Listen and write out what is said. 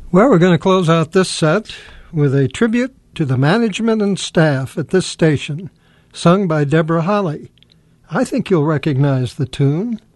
Well, we're going to close out this set with a tribute to the management and staff at this station, sung by Deborah Holly. I think you'll recognize the tune.